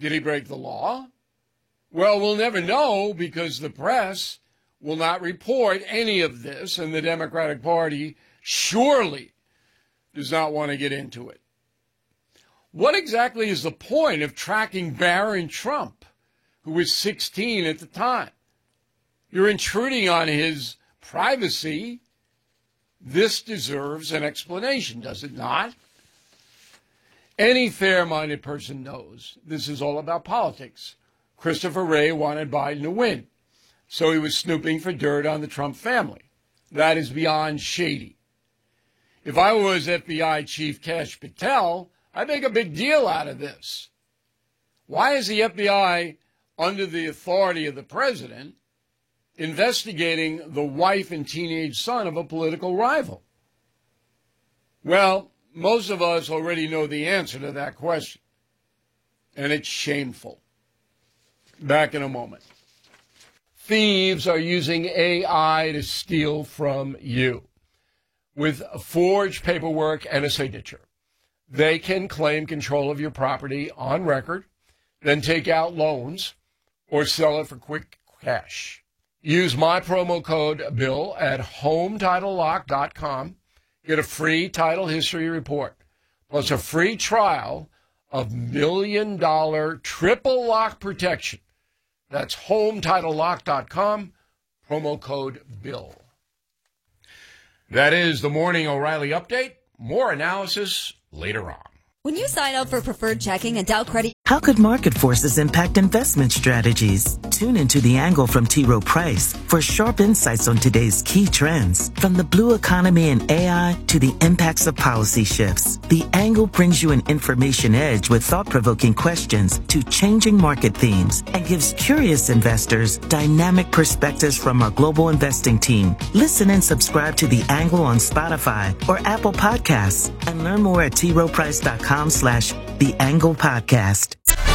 Did he break the law? Well, we'll never know because the press will not report any of this, and the Democratic Party surely does not want to get into it. What exactly is the point of tracking Barron Trump, who was 16 at the time? You're intruding on his privacy. This deserves an explanation, does it not? Any fair-minded person knows this is all about politics. Christopher Wray wanted Biden to win, so he was snooping for dirt on the Trump family. That is beyond shady. If I was FBI Chief Kash Patel, I'd make a big deal out of this. Why is the FBI, under the authority of the president, investigating the wife and teenage son of a political rival? Well, most of us already know the answer to that question, and it's shameful. Back in a moment. Thieves are using AI to steal from you. With forged paperwork and a signature, they can claim control of your property on record, then take out loans or sell it for quick cash. Use my promo code BILL at HomeTitleLock.com. Get a free title history report, plus a free trial of $1 million triple lock protection. That's HomeTitleLock.com, promo code BILL. That is the Morning O'Reilly Update. More analysis later on. When you sign up for Preferred Checking and Dow Credit... How could market forces impact investment strategies? Tune into The Angle from T. Rowe Price for sharp insights on today's key trends. From the blue economy and AI to the impacts of policy shifts, The Angle brings you an information edge with thought-provoking questions to changing market themes and gives curious investors dynamic perspectives from our global investing team. Listen and subscribe to The Angle on Spotify or Apple Podcasts and learn more at troweprice.com/The Angle Podcast.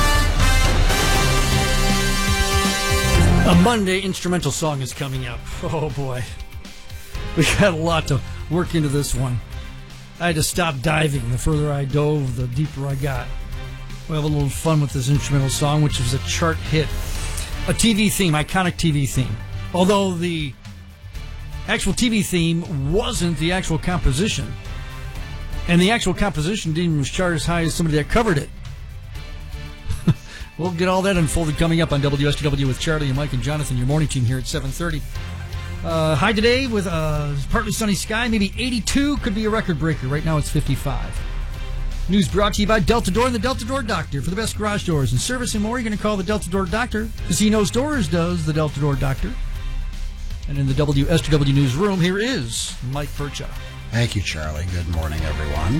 A Monday instrumental song is coming up. Oh, boy. We got a lot to work into this one. I had to stop diving. The further I dove, the deeper I got. We'll have a little fun with this instrumental song, which is a chart hit. A TV theme, iconic TV theme. Although the actual TV theme wasn't the actual composition. And the actual composition didn't even chart as high as somebody that covered it. We'll get all that unfolded coming up on WSTW with Charlie and Mike and Jonathan, your morning team here at 7:30. High today with partly sunny sky, maybe 82, could be a record breaker. Right now it's 55. News brought to you by Delta Door and the Delta Door Doctor. For the best garage doors and service and more, you're going to call the Delta Door Doctor, because he knows doors, does the Delta Door Doctor. And in the WSTW newsroom, here is Mike Percha. Thank you, Charlie. Good morning, everyone.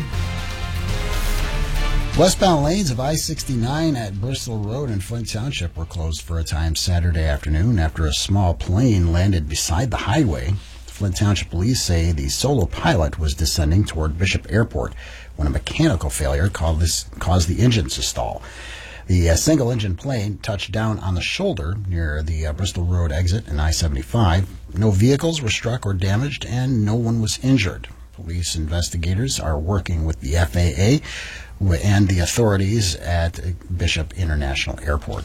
Westbound lanes of I-69 at Bristol Road in Flint Township were closed for a time Saturday afternoon after a small plane landed beside the highway. Flint Township police say the solo pilot was descending toward Bishop Airport when a mechanical failure caused the engines to stall. The single-engine plane touched down on the shoulder near the Bristol Road exit in I-75. No vehicles were struck or damaged, and no one was injured. Police investigators are working with the FAA and the authorities at Bishop International Airport.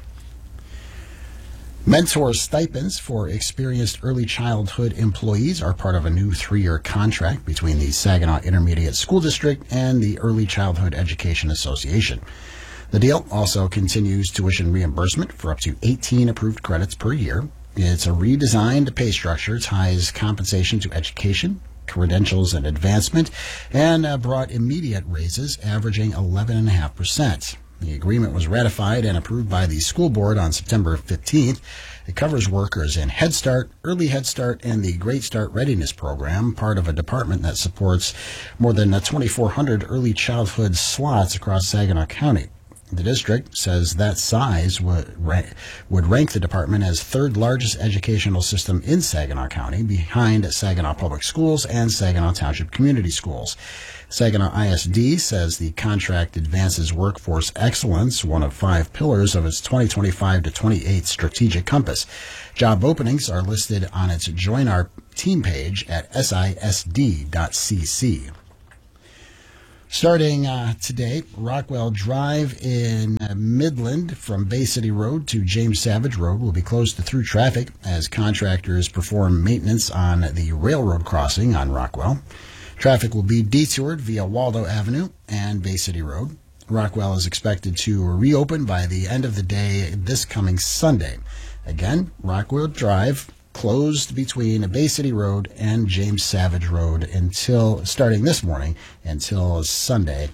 Mentor stipends for experienced early childhood employees are part of a new 3-year contract between the Saginaw Intermediate School District and the Early Childhood Education Association. The deal also continues tuition reimbursement for up to 18 approved credits per year. It's a redesigned pay structure, ties compensation to education, credentials, and advancement, and brought immediate raises averaging 11.5%. The agreement was ratified and approved by the school board on September 15th. It covers workers in Head Start, Early Head Start, and the Great Start Readiness Program, part of a department that supports more than 2,400 early childhood slots across Saginaw County. The district says that size would rank the department as third largest educational system in Saginaw County, behind Saginaw Public Schools and Saginaw Township Community Schools. Saginaw ISD says the contract advances workforce excellence, one of 5 pillars of its 2025 to 28 strategic compass. Job openings are listed on its Join Our Team page at sisd.cc. Starting today, Rockwell Drive in Midland from Bay City Road to James Savage Road will be closed to through traffic as contractors perform maintenance on the railroad crossing on Rockwell. Traffic will be detoured via Waldo Avenue and Bay City Road. Rockwell is expected to reopen by the end of the day this coming Sunday. Again, Rockwell Drive closed between Bay City Road and James Savage Road until starting this morning until Sunday.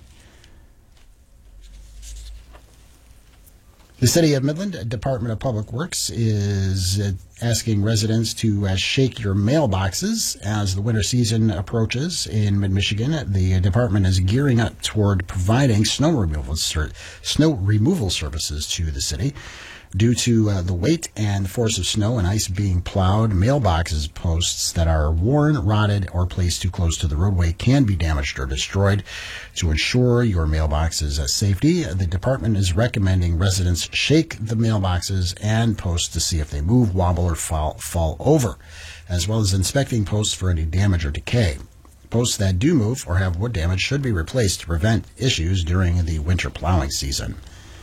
The City of Midland Department of Public Works is asking residents to shake your mailboxes as the winter season approaches in mid-Michigan. The department is gearing up toward providing snow removal services to the city. Due to the weight and force of snow and ice being plowed, mailboxes posts that are worn, rotted, or placed too close to the roadway can be damaged or destroyed. To ensure your mailbox's safety, the department is recommending residents shake the mailboxes and posts to see if they move, wobble, or fall over, as well as inspecting posts for any damage or decay. Posts that do move or have wood damage should be replaced to prevent issues during the winter plowing season.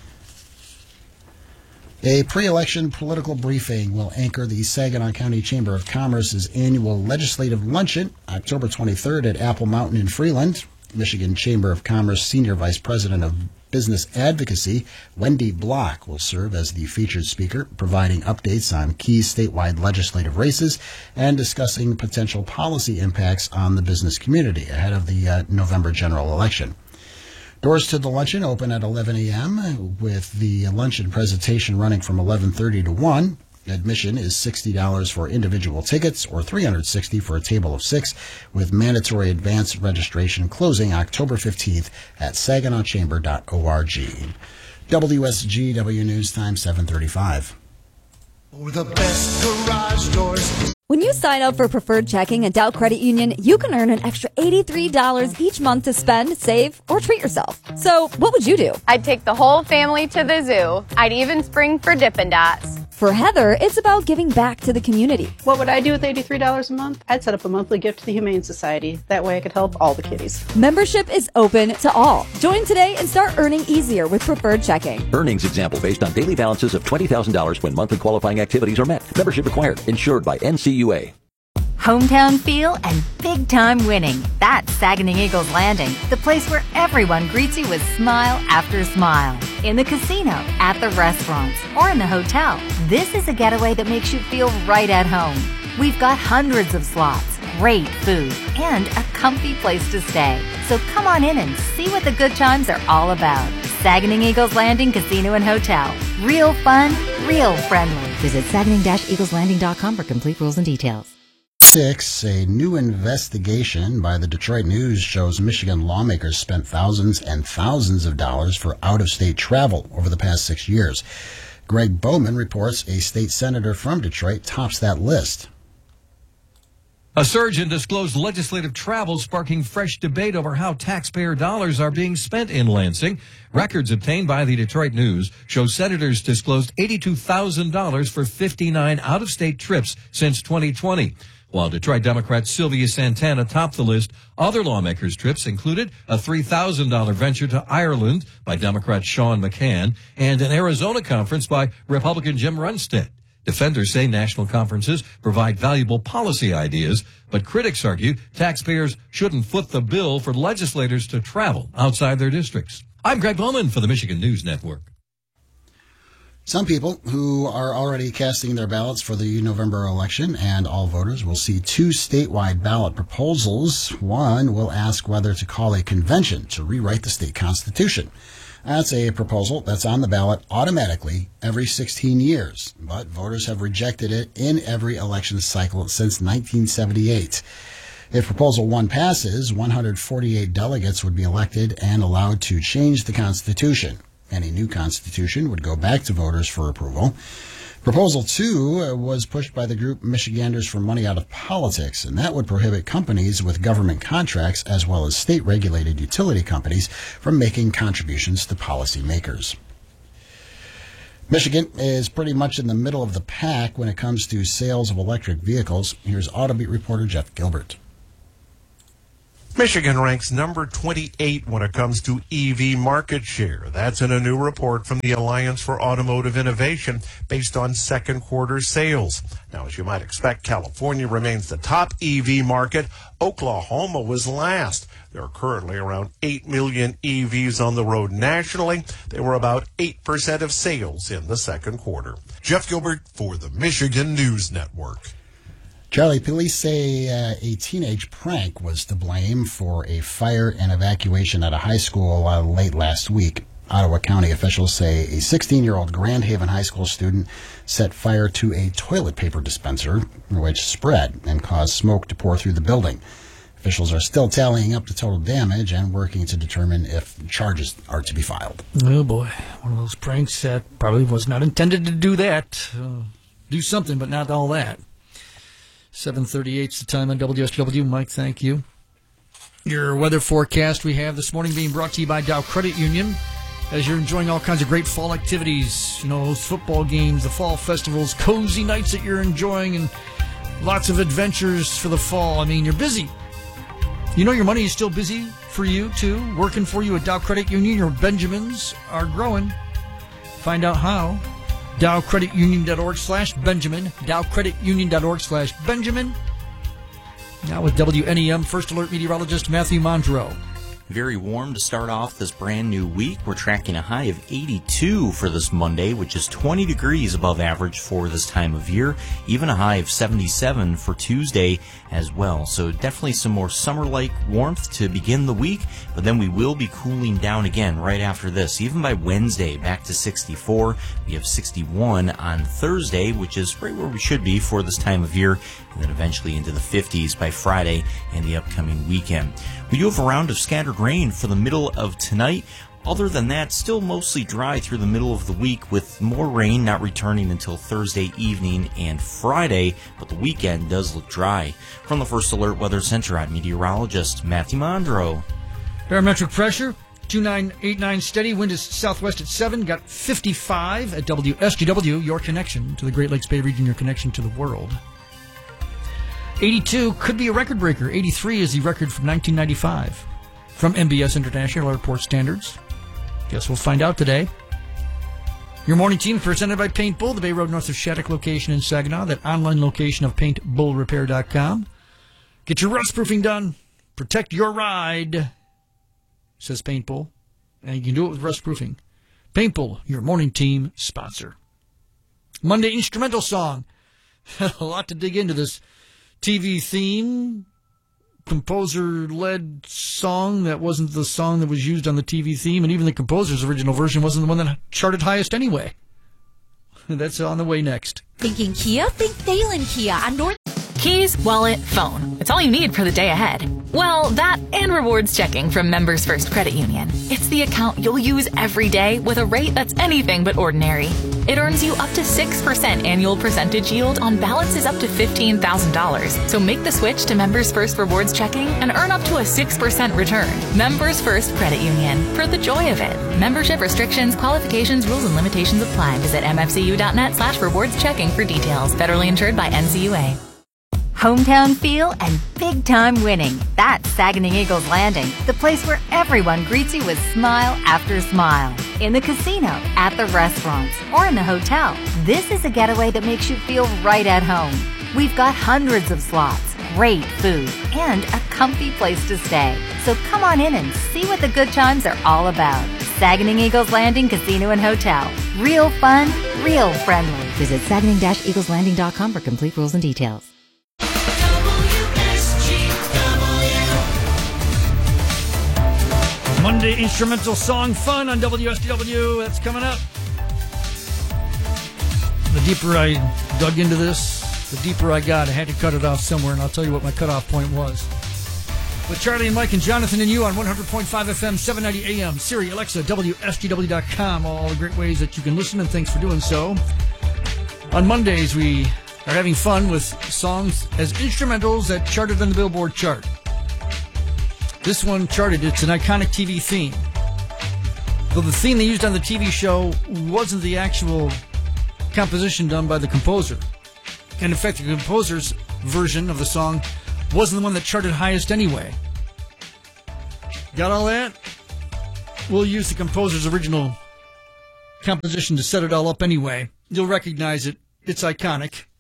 A pre-election political briefing will anchor the Saginaw County Chamber of Commerce's annual legislative luncheon October 23rd at Apple Mountain in Freeland. Michigan Chamber of Commerce Senior Vice President of Business Advocacy, Wendy Block, will serve as the featured speaker, providing updates on key statewide legislative races and discussing potential policy impacts on the business community ahead of the November general election. Doors to the luncheon open at 11 a.m., with the luncheon presentation running from 11:30 to 1. Admission is $60 for individual tickets or $360 for a table of 6, with mandatory advance registration closing October 15th at saginawchamber.org. WSGW News Time 7:35. The best garage doors. When you sign up for Preferred Checking at Dow Credit Union, you can earn an extra $83 each month to spend, save, or treat yourself. So what would you do? I'd take the whole family to the zoo. I'd even spring for Dippin' Dots. For Heather, it's about giving back to the community. What would I do with $83 a month? I'd set up a monthly gift to the Humane Society. That way I could help all the kitties. Membership is open to all. Join today and start earning easier with Preferred Checking. Earnings example based on daily balances of $20,000 when monthly qualifying activities are met. Membership required. Insured by NCUA. Hometown feel and big-time winning. That's Saginaw Eagles Landing, the place where everyone greets you with smile after smile. In the casino, at the restaurants, or in the hotel, this is a getaway that makes you feel right at home. We've got hundreds of slots, great food, and a comfy place to stay. So come on in and see what the good times are all about. Saginaw Eagles Landing Casino and Hotel. Real fun, real friendly. Visit saginaw-eagleslanding.com for complete rules and details. 6, a new investigation by the Detroit News shows Michigan lawmakers spent thousands and thousands of dollars for out-of-state travel over the past 6 years. Greg Bowman reports a state senator from Detroit tops that list. A surge in disclosed legislative travel sparking fresh debate over how taxpayer dollars are being spent in Lansing. Records obtained by the Detroit News show senators disclosed $82,000 for 59 out-of-state trips since 2020. While Detroit Democrat Sylvia Santana topped the list, other lawmakers' trips included a $3,000 venture to Ireland by Democrat Sean McCann and an Arizona conference by Republican Jim Runstead. Defenders say national conferences provide valuable policy ideas, but critics argue taxpayers shouldn't foot the bill for legislators to travel outside their districts. I'm Greg Bowman for the Michigan News Network. Some people who are already casting their ballots for the November election, and all voters, will see 2 statewide ballot proposals. One will ask whether to call a convention to rewrite the state constitution. That's a proposal that's on the ballot automatically every 16 years, but voters have rejected it in every election cycle since 1978. If Proposal 1 passes, 148 delegates would be elected and allowed to change the Constitution. Any new Constitution would go back to voters for approval. Proposal 2 was pushed by the group Michiganders for Money Out of Politics, and that would prohibit companies with government contracts as well as state-regulated utility companies from making contributions to policymakers. Michigan is pretty much in the middle of the pack when it comes to sales of electric vehicles. Here's Autobeat reporter Jeff Gilbert. Michigan ranks number 28 when it comes to EV market share. That's in a new report from the Alliance for Automotive Innovation based on second quarter sales. Now, as you might expect, California remains the top EV market. Oklahoma was last. There are currently around 8 million EVs on the road nationally. They were about 8% of sales in the second quarter. Jeff Gilbert for the Michigan News Network. Charlie, police say a teenage prank was to blame for a fire and evacuation at a high school late last week. Ottawa County officials say a 16-year-old Grand Haven High School student set fire to a toilet paper dispenser, which spread and caused smoke to pour through the building. Officials are still tallying up the total damage and working to determine if charges are to be filed. Oh, boy. One of those pranks that probably was not intended to do that. Do something, but not all that. 7:38 is the time on WSW. Mike, thank you. Your weather forecast we have this morning being brought to you by Dow Credit Union. As you're enjoying all kinds of great fall activities, you know, those football games, the fall festivals, cozy nights that you're enjoying, and lots of adventures for the fall. I mean, you're busy. You know your money is still busy for you, too, working for you at Dow Credit Union. Your Benjamins are growing. Find out how. DowCreditUnion.org/Benjamin. DowCreditUnion.org/Benjamin. Now with WNEM First Alert meteorologist Matthew Mondro. Very warm to start off this brand new week. We're tracking a high of 82 for this Monday, which is 20 degrees above average for this time of year. Even a high of 77 for Tuesday as well. So definitely some more summer-like warmth to begin the week, but then we will be cooling down again right after this. Even by Wednesday, back to 64. We have 61 on Thursday, which is right where we should be for this time of year, and then eventually into the 50s by Friday and the upcoming weekend. We do have a round of scattered rain for the middle of tonight. Other than that, still mostly dry through the middle of the week, with more rain not returning until Thursday evening and Friday, but the weekend does look dry. From the First Alert Weather Center, I'm meteorologist Matthew Mondro. Barometric pressure 2989 steady. Wind is southwest at 7. Got 55 at WSGW. Your connection to the Great Lakes Bay region. Your connection to the world. 82 could be a record breaker. 83 is the record from 1995 from MBS International Airport Standards. Guess we'll find out today. Your morning team presented by Paint Bull, the Bay Road north of Shattuck location in Saginaw, that online location of paintbullrepair.com. Get your rust proofing done. Protect your ride, says Paint Bull. And you can do it with rust proofing. Paint Bull, your morning team sponsor. Monday instrumental song. A lot to dig into this TV theme, composer-led song that wasn't the song that was used on the TV theme, and even the composer's original version wasn't the one that charted highest anyway. That's on the way next. Thinking Kia? Think Thalen Kia on North. Keys, wallet, phone. It's all you need for the day ahead. Well, that and rewards checking from Members First Credit Union. It's the account you'll use every day with a rate that's anything but ordinary. It earns you up to 6% annual percentage yield on balances up to $15,000. So make the switch to Members First Rewards Checking and earn up to a 6% return. Members First Credit Union. For the joy of it. Membership restrictions, qualifications, rules, and limitations apply. Visit mfcu.net/rewards checking for details. Federally insured by NCUA. Hometown feel and big-time winning. That's Saguenay Eagles Landing, the place where everyone greets you with smile after smile. In the casino, at the restaurants, or in the hotel, this is a getaway that makes you feel right at home. We've got hundreds of slots, great food, and a comfy place to stay. So come on in and see what the good times are all about. Saguenay Eagles Landing Casino and Hotel. Real fun, real friendly. Visit Saguenay-EaglesLanding.com for complete rules and details. Monday instrumental song fun on WSW. That's coming up. The deeper I dug into this, the deeper I got. I had to cut it off somewhere, and I'll tell you what my cutoff point was. With Charlie and Mike and Jonathan and you on 100.5 FM, 790 AM, Siri, Alexa, WSGW.com, all the great ways that you can listen, and thanks for doing so. On Mondays, we are having fun with songs as instrumentals that charted on the Billboard chart. This one charted. It's an iconic TV theme. Though the theme they used on the TV show wasn't the actual composition done by the composer. And in fact, the composer's version of the song wasn't the one that charted highest anyway. Got all that? We'll use the composer's original composition to set it all up anyway. You'll recognize it. It's iconic.